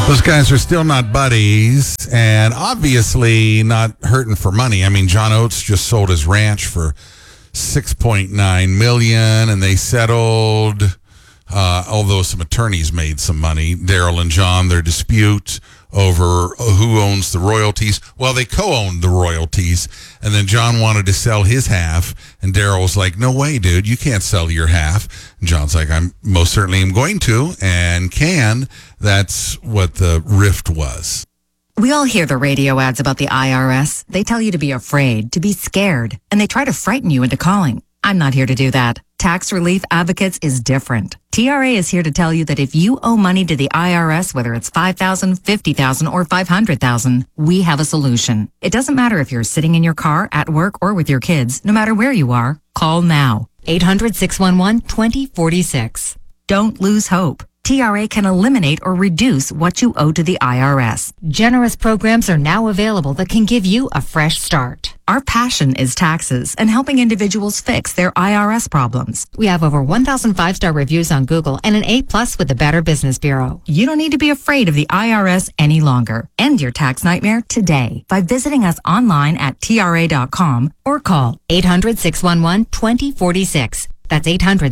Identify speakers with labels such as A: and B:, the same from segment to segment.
A: Those guys are still not buddies and obviously not hurting for money. I mean, John Oates just sold his ranch for $6.9 million, and they settled, although some attorneys made some money. Daryl and John, their dispute over who owns the royalties. Well, they co-owned the royalties, and then John wanted to sell his half, and Daryl was like, no way, dude, you can't sell your half. And John's like, I'm most certainly am going to and can. That's what the rift was.
B: We all hear the radio ads about the IRS. They tell you to be afraid, to be scared, and they try to frighten you into calling. I'm not here to do that. Tax Relief Advocates is different. TRA is here to tell you that if you owe money to the IRS, whether it's $5,000, $50,000, or $500,000, we have a solution. It doesn't matter if you're sitting in your car, at work, or with your kids. No matter where you are, call now. 800-611-2046. Don't lose hope. TRA can eliminate or reduce what you owe to the IRS. Generous programs are now available that can give you a fresh start. Our passion is taxes and helping individuals fix their IRS problems. We have over 1,000 five-star reviews on Google and an A+ with the Better Business Bureau. You don't need to be afraid of the IRS any longer. End your tax nightmare today by visiting us online at TRA.com or call 800-611-2046. That's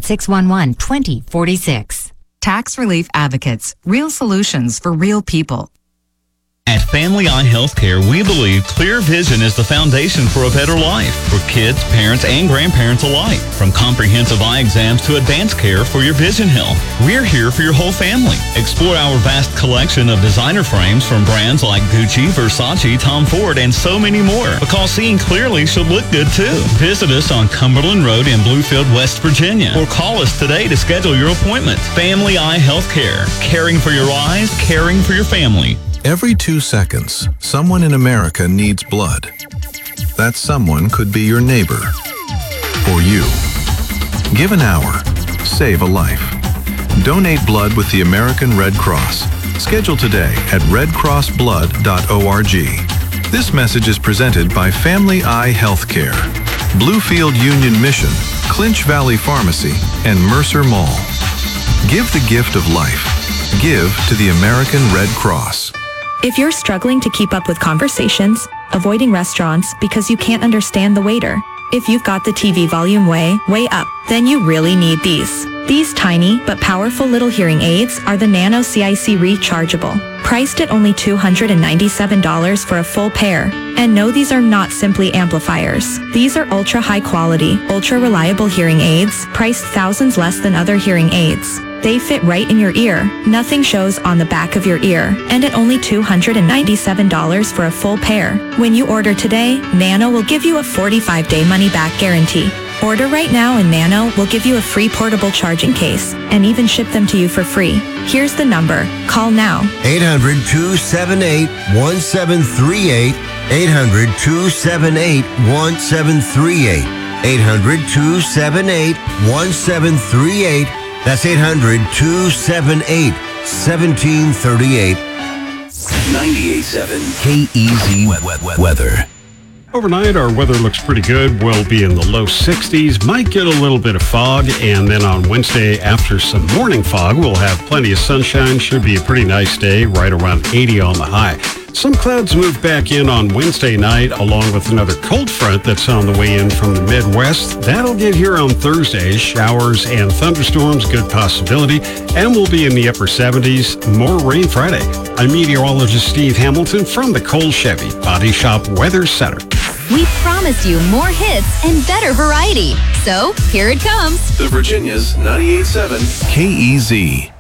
B: 800-611-2046. Tax Relief Advocates. Real solutions for real people.
C: At Family Eye Healthcare, we believe clear vision is the foundation for a better life for kids, parents, and grandparents alike. From comprehensive eye exams to advanced care for your vision health, we're here for your whole family. Explore our vast collection of designer frames from brands like Gucci, Versace, Tom Ford, and so many more, because seeing clearly should look good too. Visit us on Cumberland Road in Bluefield, West Virginia, or call us today to schedule your appointment. Family Eye Healthcare, caring for your eyes, caring for your family.
D: Every 2 seconds, someone in America needs blood. That someone could be your neighbor or you. Give an hour. Save a life. Donate blood with the American Red Cross. Schedule today at redcrossblood.org. This message is presented by Family Eye Healthcare, Bluefield Union Mission, Clinch Valley Pharmacy, and Mercer Mall. Give the gift of life. Give to the American Red Cross.
E: If you're struggling to keep up with conversations, avoiding restaurants because you can't understand the waiter, if you've got the TV volume way up, then you really need these. These tiny but powerful little hearing aids are the Nano CIC Rechargeable, priced at only $297 for a full pair. And no, these are not simply amplifiers. These are ultra high quality, ultra reliable hearing aids, priced thousands less than other hearing aids. They fit right in your ear. Nothing shows on the back of your ear. And at only $297 for a full pair. When you order today, Nano will give you a 45-day money-back guarantee. Order right now and Nano will give you a free portable charging case and even ship them to you for free. Here's the number. Call now.
F: 800-278-1738. 800-278-1738. 800-278-1738. That's 800-278-1738.
G: 98.7 KEZ weather.
H: Overnight, our weather looks pretty good. We'll be in the low 60s. Might get a little bit of fog. And then on Wednesday, after some morning fog, we'll have plenty of sunshine. Should be a pretty nice day, right around 80 on the high. Some clouds move back in on Wednesday night, along with another cold front that's on the way in from the Midwest. That'll get here on Thursday. Showers and thunderstorms, good possibility. And we'll be in the upper 70s. More rain Friday. I'm meteorologist Steve Hamilton from the Cole Chevy Body Shop Weather Center.
I: We promise you more hits and better variety. So, here it comes.
G: The Virginia's 98.7
D: KEZ.